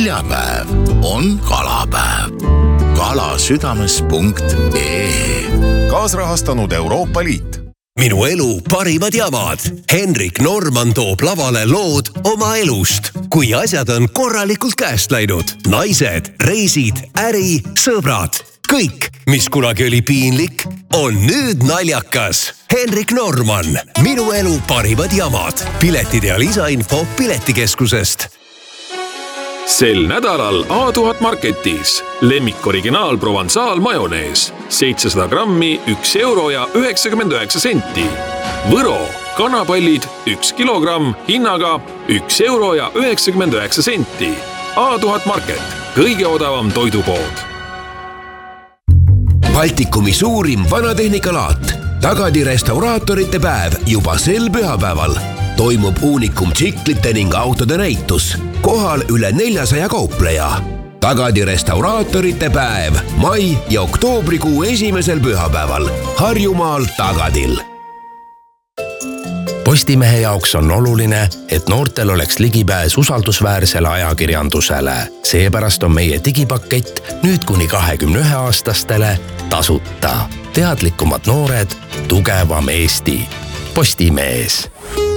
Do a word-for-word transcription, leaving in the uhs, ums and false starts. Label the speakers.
Speaker 1: neljapäev on kalapäev. kalasüdames punkt ee
Speaker 2: kaasrahastanud Euroopa Liit.
Speaker 3: Minu elu parimad jamad. Henrik Norman toob lavale lood oma elust, kui asjad on korralikult käest läinud. Naised, reisid, äri, sõbrad. Kõik, mis kunagi oli piinlik, on nüüd naljakas. Henrik Norman, minu elu parimad jamad. Piletid ja lisainfo Piletikeskusest.
Speaker 4: Sel nädalal A tuhat Marketis lemmik originaal Provençal majonees seitsesada grammi üks euro ja üheksakümmend üheksa senti. Võro kanapallid üks kilogramm hinnaga üks euro ja üheksakümmend üheksa senti. A tuhat Market, kõige odavam toidupood.
Speaker 3: Baltikumi suurim vanatehnikalaat. Tagadi restauraatorite päev juba sel pühapäeval. Toimub uunikum tsiklite ning autode näitus. Kohal üle neljasaja kaupleja. Tagadi restauraatorite päev mai ja oktoobrikuu esimesel pühapäeval. Harjumaal Tagadil. Postimehe jaoks on oluline, et noortel oleks ligipääs usaldusväärsele ajakirjandusele. Seepärast on meie digipakett nüüd kuni kahekümne ühe aastastele tasuta. Teadlikumad noored, tugevam Eesti. Postimees.